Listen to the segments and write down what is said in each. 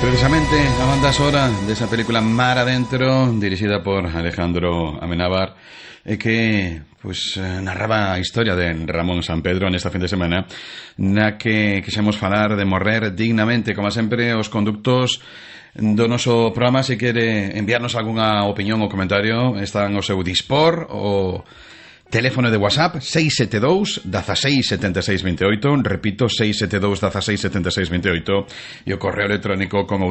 Precisamente a banda sonora de esa película Mar Adentro, dirixida por Alejandro Amenábar, que narraba a historia de Ramón Sampedro nesta fin de semana, na que quixemos falar de morrer dignamente. Como sempre, os conductos do noso programa, se quere enviarnos algunha opinión ou comentario, están ao seu dispor. O teléfono de WhatsApp 672 16 76 28, repito, 672 16 76 28, e o correo electrónico con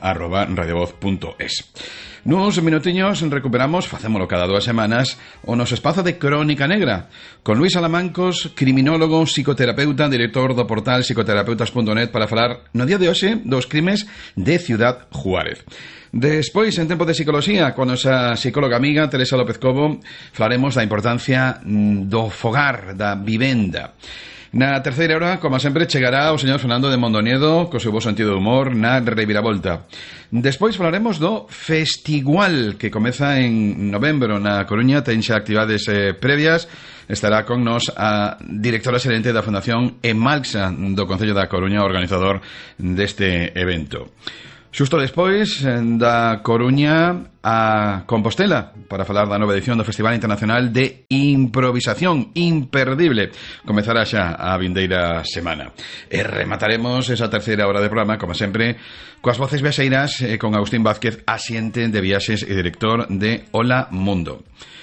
outravoz@radiovoz.es. Nuns minutiños recuperamos, facémolo cada 2 semanas, o noso espazo de Crónica Negra con Luis Alamancos, criminólogo, psicoterapeuta, director do portal psicoterapeutas.net, para falar no día de hoxe dos crimes de Ciudad Juárez. Despois, en tempo de psicología, con nosa psicóloga amiga Teresa López Cobo, falaremos da importancia do fogar, da vivenda. Na terceira hora, como sempre, chegará o señor Fernando de Mondoñedo co seu bo sentido de humor na reviravolta. Despois falaremos do Festigual, que comeza en novembro na Coruña. Ten xa actividades previas. Estará con nos a directora xerente da Fundación Emalxa do Concello da Coruña, organizador deste evento. Xusto despois da Coruña a Compostela, para falar da nova edición do Festival Internacional de Improvisación, imperdible. Comezará xa a vindeira semana. E remataremos esa terceira hora de programa, como sempre, coas voces viaxeiras, con Agustín Vázquez, asiente de viaxes e director de Hola Mundo.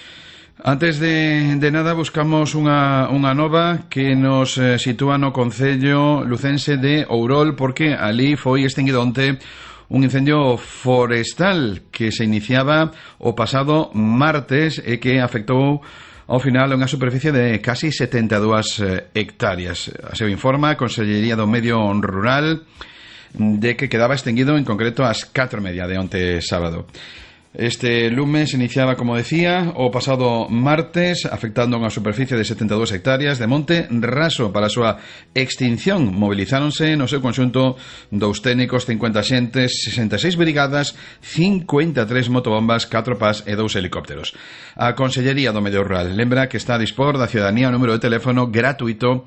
Antes de nada, buscamos unha nova que nos sitúa no concello lucense de Ourol, porque ali foi extinguido onte un incendio forestal que se iniciaba o pasado martes e que afectou ao final unha superficie de casi 72 hectáreas. Así o informa a Consellería do Medio Rural, de que quedaba extinguido en concreto ás 4:30 de onte sábado. Este lume se iniciaba, como decía, o pasado martes, afectando unha superficie de 72 hectáreas de monte raso. Para a súa extinción movilizáronse no seu conxunto 2 técnicos, 50 xentes, 66 brigadas, 53 motobombas, 4 PAS e 2 helicópteros. A Consellería do Medio Rural lembra que está a dispor da ciudadanía o número de teléfono gratuito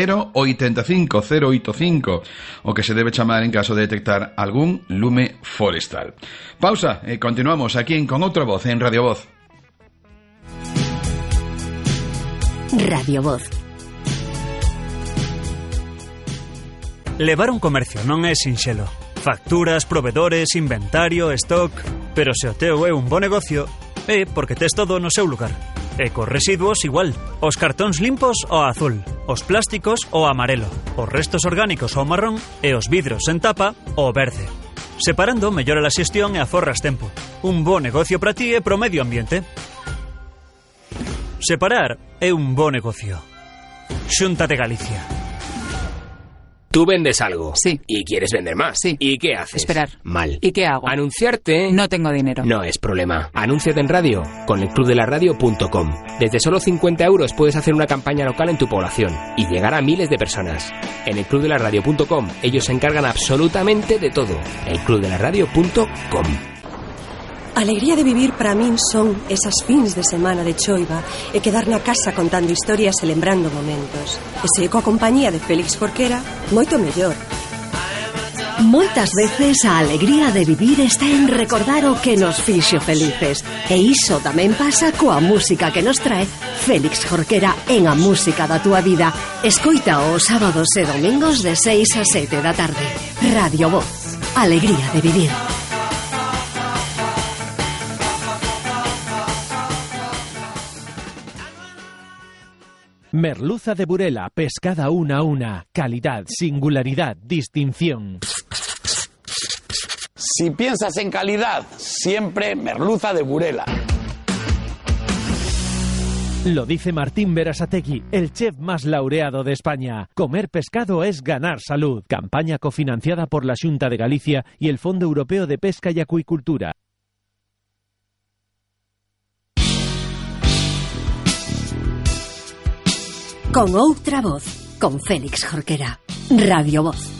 085 085, o que se debe chamar en caso de detectar algún lume forestal. Pausa e continuamos aquí Con Outra Voz en Radio Voz. Radio Voz. Levar un comercio non é sinxelo. Facturas, provedores, inventario, stock... Pero se o teu é un bo negocio, é porque tes todo no seu lugar. E cos residuos igual. Os cartóns limpos ao azul, os plásticos ao amarelo, os restos orgánicos ao marrón e os vidros en tapa ao verde. Separando, mellora a xestión e aforras tempo. Un bo negocio para ti e pro medio ambiente. Separar é un bo negocio. Xunta de Galicia. Tú vendes algo. Sí. Y quieres vender más. Sí. ¿Y qué haces? Esperar. Mal. ¿Y qué hago? Anunciarte. No tengo dinero. No es problema. Anúnciate en radio con elclubdelaradio.com. Desde solo 50 € puedes hacer una campaña local en tu población y llegar a miles de personas. En elclubdelaradio.com ellos se encargan absolutamente de todo. elclubdelaradio.com. A alegría de vivir para min son esas fins de semana de choiva e quedar na casa contando historias e lembrando momentos. E se coa compañía de Félix Jorquera, moito mellor. Moitas veces a alegría de vivir está en recordar o que nos fixo felices. E iso tamén pasa coa música que nos trae Félix Jorquera en A Música da Túa Vida. Escoita os sábados e domingos de 6 a 7 da tarde. Radio Voz. Alegría de vivir. Merluza de Burela, pescada una a una. Calidad, singularidad, distinción. Si piensas en calidad, siempre merluza de Burela. Lo dice Martín Berasategui, el chef más laureado de España. Comer pescado es ganar salud. Campaña cofinanciada por la Xunta de Galicia y el Fondo Europeo de Pesca y Acuicultura. Con Outra Voz, con Félix Jorquera. Radio Voz.